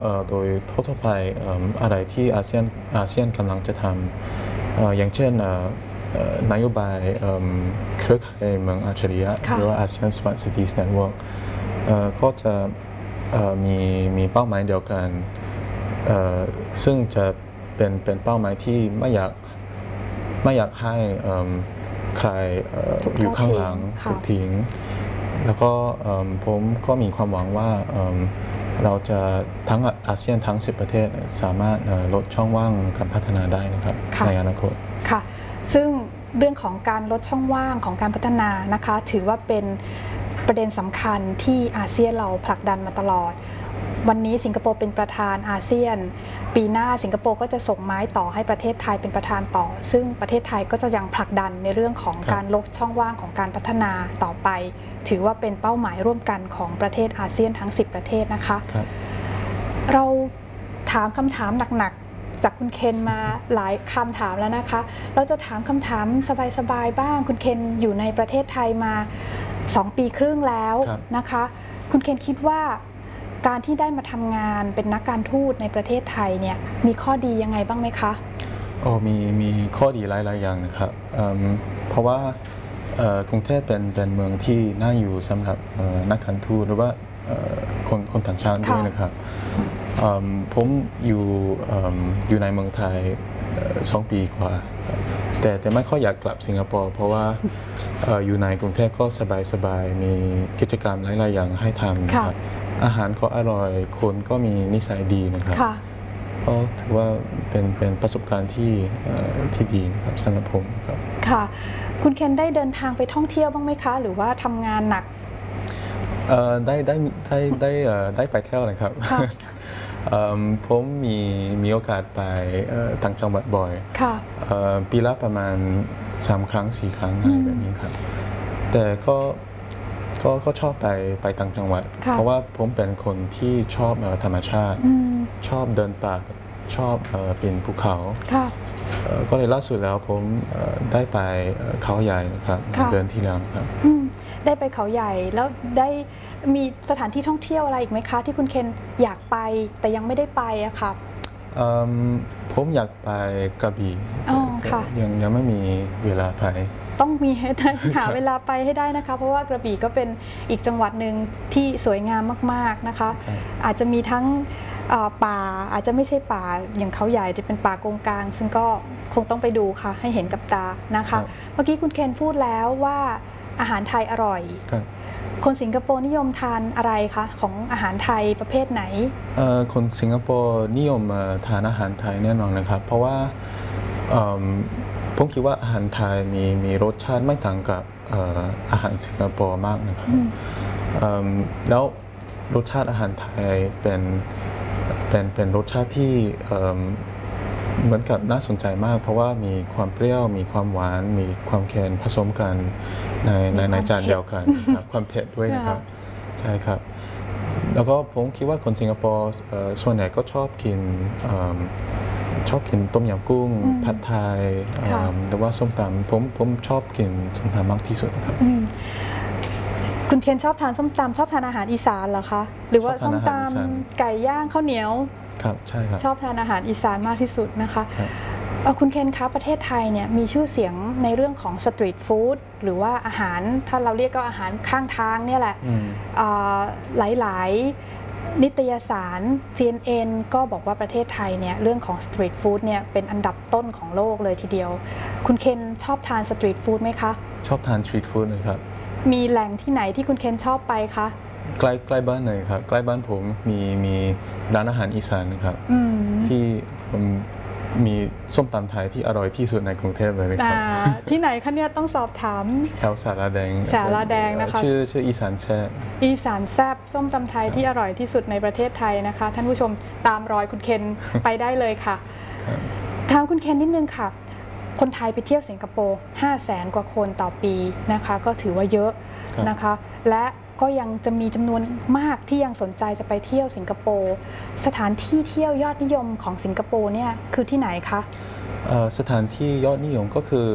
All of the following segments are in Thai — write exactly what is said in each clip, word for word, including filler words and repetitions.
โดยทั่วไปอะไรที่อาเซียนอาเซียนกำลังจะทำอย่างเช่นนโยบายเครือข่ายเมืองอัจฉริยะหรือว่า ASEAN Smart Cities Network ก็จะมีมีเป้าหมายเดียวกันซึ่งจะเป็นเป็นเป้าหมายที่ไม่อยากไม่อยากให้ใครอยู่ข้างหลังถูกทิ้งแล้วก็ผมก็มีความหวังว่าเราจะทั้งอาเซียนทั้งสิบประเทศสามารถลดช่องว่างการพัฒนาได้นะครับในอนาคตค่ะซึ่งเรื่องของการลดช่องว่างของการพัฒนานะคะถือว่าเป็นประเด็นสำคัญที่อาเซียนเราผลักดันมาตลอดวันนี้สิงคโปร์เป็นประธานอาเซียนปีหน้าสิงคโปร์ก็จะส่งไม้ต่อให้ประเทศไทยเป็นประธานต่อซึ่งประเทศไทยก็จะยังผลักดันในเรื่องของการลดช่องว่างของการพัฒนาต่อไปถือว่าเป็นเป้าหมายร่วมกันของประเทศอาเซียนทั้งสิบประเทศนะคะเราถามคำถามหนักๆจากคุณเคนมาหลายคำถามแล้วนะคะเราจะถามคำถามสบายๆบ้างคุณเคนอยู่ในประเทศไทยมาสองปีครึ่งแล้วนะคะคุณเคนคิดว่าการที่ได้มาทำงานเป็นนักการทูตในประเทศไทยเนี่ยมีข้อดียังไงบ้างไหมคะโอ้มีมีข้อดีหลายๆอย่างนะครับเพราะว่ากรุงเทพเป็นเป็นเมืองที่น่าอยู่สำหรับนักการทูตหรือว่าคนคนต่างชาติด้วยนะครับผมอยู่อยู่ในเมืองไทยสองปีกว่าแต่แต่ไม่ค่อยอยากกลับสิงคโปร์เพราะว่าอยู่ในกรุงเทพก็สบายๆมีกิจกรรมหลายๆอย่างให้ทำนะครับอาหารก็อร่อยคนก็มีนิสัยดีนะครับก็ถือว่าเป็นเป็นประสบการณ์ที่ที่ดีครับสำหรับผมครับค่ะคุณเคนได้เดินทางไปท่องเที่ยวบ้างไหมคะหรือว่าทำงานหนักได้ได้ได้ได้ได้ไปเที่ยวนะครับผมมีมีโอกาสไปต่างจังหวัดบ่อยปีละประมาณสามครั้งสี่ครั้งอะไรแบบนี้ครับแต่ก็ก็ก็ชอบไปไปต่างจังหวัดเพราะว่าผมเป็นคนที่ชอบธรรมชาติชอบเดินป่าชอบปีนภูเขาก็เลยล่าสุดแล้วผมได้ไปเขาใหญ่นะครับเดือนที่แล้วครับได้ไปเขาใหญ่แล้วได้มีสถานที่ท่องเที่ยวอะไรอีกไหมคะที่คุณเคนอยากไปแต่ยังไม่ได้ไปอะค่ะผมอยากไปกระบี่ยังยังไม่มีเวลาไปต้องมีให้หาเวลาไปให้ได้นะคะเพราะว่ากระบี่ก็เป็นอีกจังหวัดหนึ่งที่สวยงามมากๆนะคะอาจจะมีทั้งป่าอาจจะไม่ใช่ป่าอย่างเขาใหญ่ที่เป็นป่าโกงกลางซึ่งก็คงต้องไปดูค่ะให้เห็นกับตานะคะเมื่อกี้คุณเคนพูดแล้วว่าอาหารไทยอร่อยคนสิงคโปร์นิยมทานอะไรคะของอาหารไทยประเภทไหนคนสิงคโปร์นิยมทานอาหารไทยแน่นอนนะครับเพราะว่าผมคิดว่าอาหารไทยมีมีรสชาติไม่ต่างกับอาหารสิงคโปร์มากนะครับแล้วรสชาติอาหารไทยเป็นเป็นเป็นรสชาติที่เหมือนกับน่าสนใจมากเพราะว่ามีความเปรี้ยวมีความหวานมีความเค็มผสมกันในในในจานเดียวกันครับความเผ็ดด้วยนะครับใช่ครับแล้วก็ผมคิดว่าคนสิงคโปร์ส่วนใหญ่ก็ชอบกินชอบกินต้มยำกุ้งผัดไทยหรือว่าส้มตำผมผมชอบกินส้มตำมากที่สุดครับคุณเคนชอบทานส้มตำชอบทานอาหารอีสานเหรอคะหรือว่าส้มตำไก่ย่างข้าวเหนียวครับใช่ครับชอบทานอาหารอีสานมากที่สุดนะคะคุณเคนคะประเทศไทยเนี่ยมีชื่อเสียงในเรื่องของสตรีทฟู้ดหรือว่าอาหารถ้าเราเรียกก็อาหารข้างทางเนี่ยแหละหลายๆนิตยสาร ซี เอ็น เอ็น ก็บอกว่าประเทศไทยเนี่ยเรื่องของสตรีทฟู้ดเนี่ยเป็นอันดับต้นของโลกเลยทีเดียวคุณเคนชอบทานสตรีทฟู้ดไหมคะชอบทานสตรีทฟู้ดเลยครับมีแหล่งที่ไหนที่คุณเคนชอบไปคะใกล้ใกล้บ้านเลยครับใกล้บ้านผมมีมีร้านอาหารอีสานนะครับที่มีส้มตำไทยที่อร่อยที่สุดในกรุงเทพเลยนะครับที่ไหนคะเนี่ยต้องสอบถามแถวสาราแดงสาราแดงนะคะชื่อชื่ออีสานแซ่บอีสานแซ่บส้มตำไทยที่อร่อยที่สุดในประเทศไทยนะคะท่านผู้ชมตามรอยคุณเคนไปได้เลยค่ะถามคุณเคนนิดนึงค่ะคนไทยไปเที่ยวสิงคโปร์ห้าแสนกว่าคนต่อปีนะคะก็ถือว่าเยอะนะคะและก็ยังจะมีจำนวนมากที่ยังสนใจจะไปเที่ยวสิงคโปร์สถานที่เที่ยวยอดนิยมของสิงคโปร์เนี่ยคือที่ไหนคะสถานที่ยอดนิยมก็คือ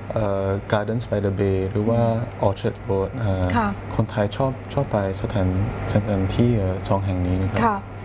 Gardens by the Bay หรือว่า Orchard Road คนไทยชอบชอบไปสถานสถานที่สองแห่งนี้นะครับ